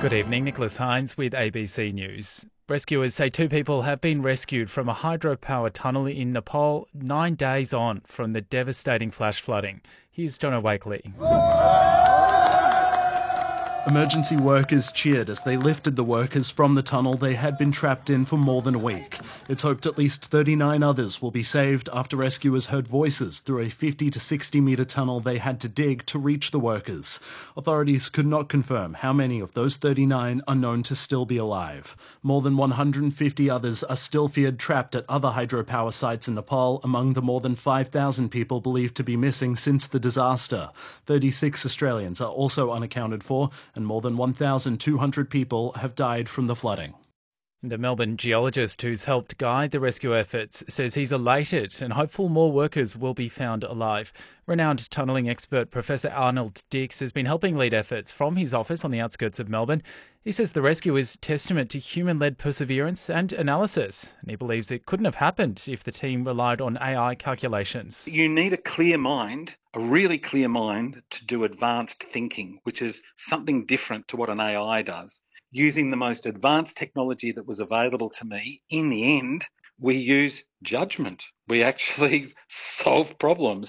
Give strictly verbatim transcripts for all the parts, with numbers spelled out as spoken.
Good evening, Nicholas Hines with A B C News. Rescuers say two people have been rescued from a hydropower tunnel in Nepal nine days on from the devastating flash flooding. Here's John Wakely. Emergency workers cheered as they lifted the workers from the tunnel they had been trapped in for more than a week. It's hoped at least thirty-nine others will be saved after rescuers heard voices through a fifty to sixty metre tunnel they had to dig to reach the workers. Authorities could not confirm how many of those thirty-nine are known to still be alive. More than one hundred fifty others are still feared trapped at other hydropower sites in Nepal, among the more than five thousand people believed to be missing since the disaster. thirty-six Australians are also unaccounted for, and more than one thousand two hundred people have died from the flooding. The Melbourne geologist who's helped guide the rescue efforts says he's elated and hopeful more workers will be found alive. Renowned tunnelling expert Professor Arnold Dix has been helping lead efforts from his office on the outskirts of Melbourne. He says the rescue is testament to human-led perseverance and analysis, and he believes it couldn't have happened if the team relied on A I calculations. You need a clear mind, a really clear mind, to do advanced thinking, which is something different to what an A I does. Using the most advanced technology that was available to me, in the end, we use judgment. We actually solve problems.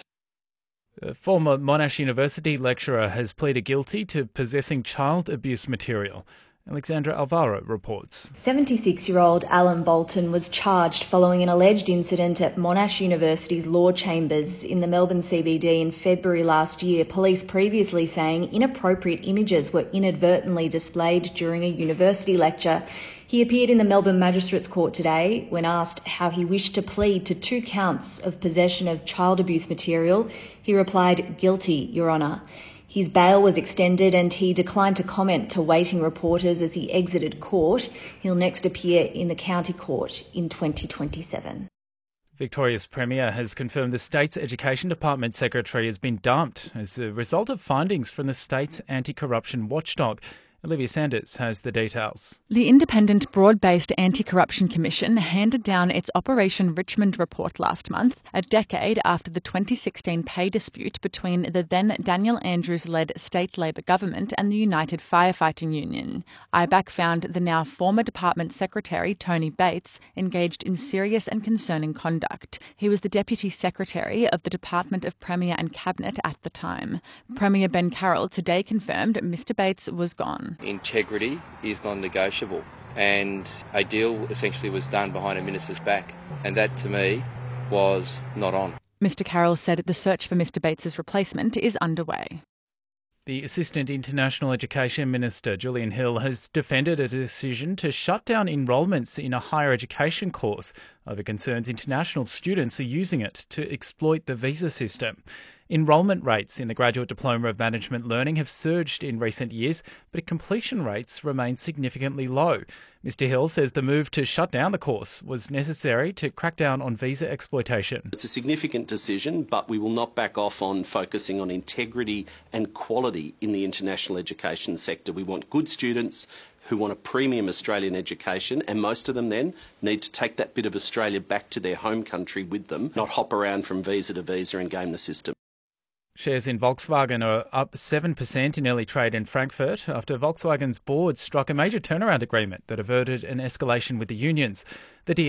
A former Monash University lecturer has pleaded guilty to possessing child abuse material. Alexandra Alvaro reports. seventy-six-year-old Alan Bolton was charged following an alleged incident at Monash University's law chambers in the Melbourne C B D in February last year. Police previously saying inappropriate images were inadvertently displayed during a university lecture. He appeared in the Melbourne Magistrates Court today. When asked how he wished to plead to two counts of possession of child abuse material, he replied, "Guilty, Your Honour." His bail was extended and he declined to comment to waiting reporters as he exited court. He'll next appear in the county court in twenty twenty-seven. Victoria's Premier has confirmed the state's Education Department Secretary has been dumped as a result of findings from the state's anti-corruption watchdog. Olivia Sanders has the details. The independent, broad-based Anti-Corruption Commission handed down its Operation Richmond report last month, a decade after the twenty sixteen pay dispute between the then Daniel Andrews-led state Labor government and the United Firefighting Union. I B A C found the now former Department Secretary, Tony Bates, engaged in serious and concerning conduct. He was the Deputy Secretary of the Department of Premier and Cabinet at the time. Premier Ben Carroll today confirmed Mr Bates was gone. Integrity is non-negotiable, and a deal essentially was done behind a minister's back, and that to me was not on. Mr Carroll said the search for Mr Bates's replacement is underway. The Assistant International Education Minister, Julian Hill, has defended a decision to shut down enrolments in a higher education course over concerns international students are using it to exploit the visa system. Enrolment rates in the Graduate Diploma of Management Learning have surged in recent years, but completion rates remain significantly low. Mister Hill says the move to shut down the course was necessary to crack down on visa exploitation. It's a significant decision, but we will not back off on focusing on integrity and quality in the international education sector. We want good students who want a premium Australian education, and most of them then need to take that bit of Australia back to their home country with them, not hop around from visa to visa and game the system. Shares in Volkswagen are up seven percent in early trade in Frankfurt after Volkswagen's board struck a major turnaround agreement that averted an escalation with the unions. The